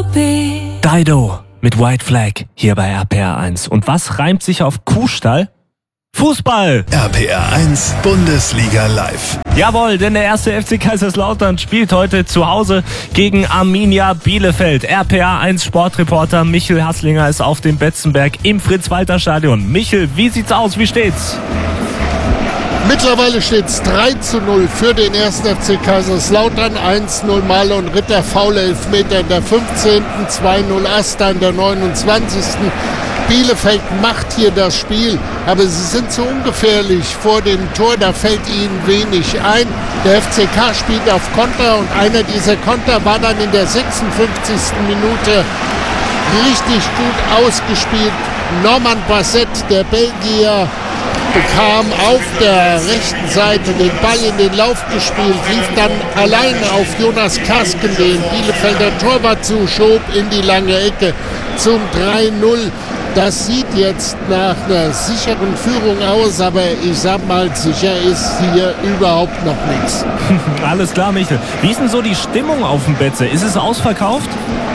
Dido mit White Flag hier bei RPR 1. Und was reimt sich auf Kuhstall? Fußball! RPR 1 Bundesliga live. Jawohl, denn der erste FC Kaiserslautern spielt heute zu Hause gegen Arminia Bielefeld. RPR 1 Sportreporter Michel Hasslinger ist auf dem Betzenberg im Fritz-Walter-Stadion. Michel, wie sieht's aus? Wie steht's? Mittlerweile steht es 3:0 für den 1. FC Kaiserslautern. 1:0 Mahle und Ritter, faule Elfmeter in der 15., 2:0 Asta in der 29. Bielefeld macht hier das Spiel, aber sie sind zu ungefährlich vor dem Tor, da fällt ihnen wenig ein. Der FCK spielt auf Konter und einer dieser Konter war dann in der 56. Minute richtig gut ausgespielt. Norman Basset, der Belgier, bekam auf der rechten Seite den Ball in den Lauf gespielt, lief dann allein auf Jonas Kasken, den Bielefelder Torwart zu, schob in die lange Ecke zum 3:0. Das sieht jetzt nach einer sicheren Führung aus, aber ich sag mal, sicher ist hier überhaupt noch nichts. Alles klar, Michel. Wie ist denn so die Stimmung auf dem Betze? Ist es ausverkauft?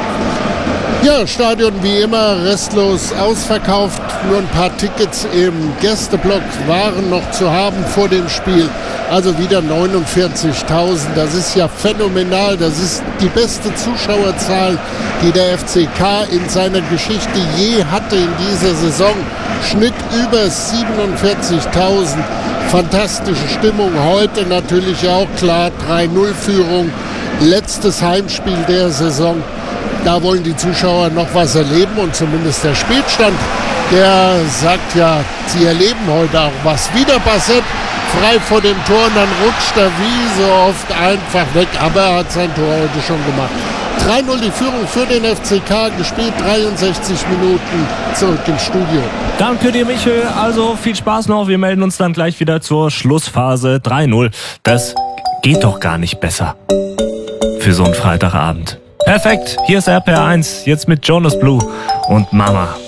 Ja, Stadion wie immer restlos ausverkauft. Nur ein paar Tickets im Gästeblock waren noch zu haben vor dem Spiel. Also wieder 49.000. Das ist ja phänomenal. Das ist die beste Zuschauerzahl, die der FCK in seiner Geschichte je hatte in dieser Saison. Schnitt über 47.000. Fantastische Stimmung. Heute natürlich auch klar 3:0-Führung. Letztes Heimspiel der Saison. Da wollen die Zuschauer noch was erleben und zumindest der Spielstand, der sagt ja, sie erleben heute auch was. Wieder Basset frei vor dem Tor und dann rutscht er wie so oft einfach weg, aber er hat sein Tor heute schon gemacht. 3:0 die Führung für den FCK, gespielt 63 Minuten, zurück im Studio. Danke dir, Michel. Also viel Spaß noch. Wir melden uns dann gleich wieder zur Schlussphase. 3:0. Das geht doch gar nicht besser für so einen Freitagabend. Perfekt, hier ist RPR 1, jetzt mit Jonas Blue und Mama.